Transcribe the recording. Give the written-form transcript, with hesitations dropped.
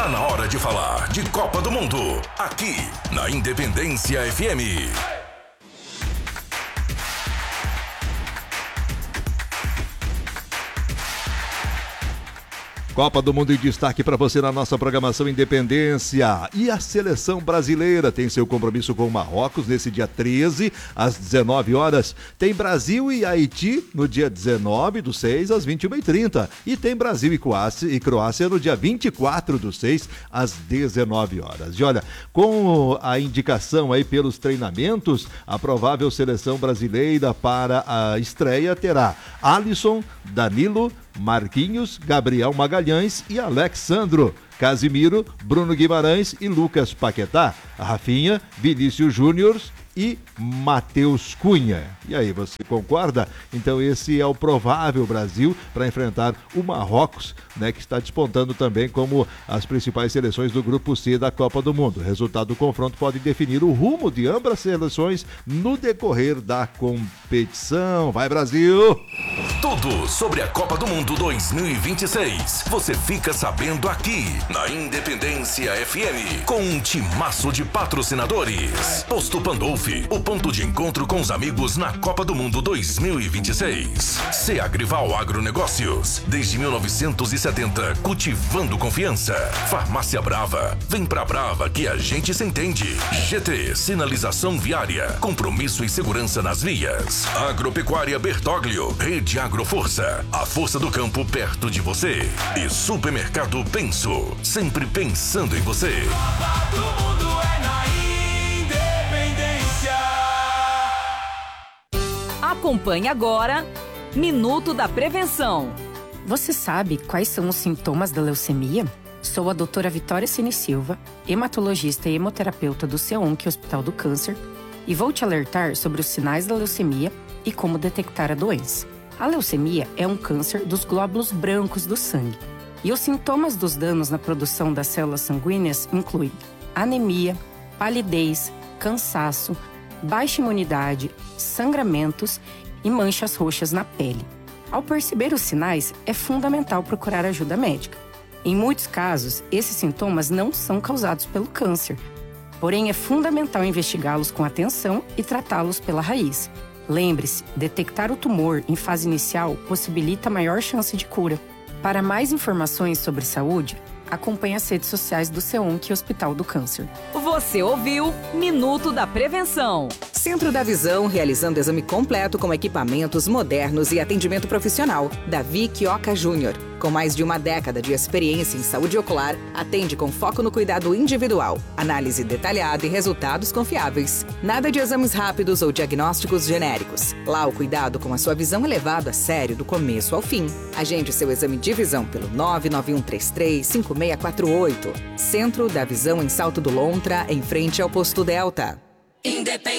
Tá na hora de falar de Copa do Mundo, aqui na Independência FM. Copa do Mundo em destaque para você na nossa programação Independência. E a seleção brasileira tem seu compromisso com o Marrocos nesse dia 13, às 19 horas. Tem Brasil e Haiti no dia 19/6, às 21h30. E tem Brasil e Croácia no dia 24/6, às 19 horas. E olha, com a indicação aí pelos treinamentos, a provável seleção brasileira para a estreia terá Alisson, Danilo, Marquinhos, Gabriel Magalhães e Alexandro, Casimiro, Bruno Guimarães e Lucas Paquetá, Rafinha, Vinícius Júnior e Matheus Cunha. E aí, você concorda? Então esse é o provável Brasil para enfrentar o Marrocos, né, que está despontando também como as principais seleções do Grupo C da Copa do Mundo. O resultado do confronto pode definir o rumo de ambas as seleções no decorrer da competição. Vai, Brasil! Tudo sobre a Copa do Mundo 2026. Você fica sabendo aqui na Independência FM, com um timaço de patrocinadores. Posto Pandolfi, o ponto de encontro com os amigos na Copa do Mundo 2026. Agrival Agronegócios, desde 1970, cultivando confiança. Farmácia Brava, vem pra Brava que a gente se entende. GT, sinalização viária, compromisso e segurança nas vias. Agropecuária Bertoglio, Rede Agroforça, a força do campo perto de você. E Supermercado Penso, sempre pensando em você. Copa do Mundo é na Independência. Acompanhe agora Minuto da Prevenção. Você sabe quais são os sintomas da leucemia? Sou a doutora Vitória Cine Silva, hematologista e hemoterapeuta do CEONC Hospital do Câncer, e vou te alertar sobre os sinais da leucemia e como detectar a doença. A leucemia é um câncer dos glóbulos brancos do sangue, e os sintomas dos danos na produção das células sanguíneas incluem anemia, palidez, cansaço, baixa imunidade, sangramentos e manchas roxas na pele. Ao perceber os sinais, é fundamental procurar ajuda médica. Em muitos casos, esses sintomas não são causados pelo câncer, porém é fundamental investigá-los com atenção e tratá-los pela raiz. Lembre-se, detectar o tumor em fase inicial possibilita maior chance de cura. Para mais informações sobre saúde, acompanhe as redes sociais do CEONC Hospital do Câncer. Você ouviu Minuto da Prevenção. Centro da Visão, realizando exame completo com equipamentos modernos e atendimento profissional. Davi Quioca Júnior. Com mais de uma década de experiência em saúde ocular, atende com foco no cuidado individual, análise detalhada e resultados confiáveis. Nada de exames rápidos ou diagnósticos genéricos. Lá o cuidado com a sua visão é levado a sério do começo ao fim. Agende seu exame de visão pelo 991335648. Centro da Visão em Salto do Lontra, em frente ao Posto Delta. Independência.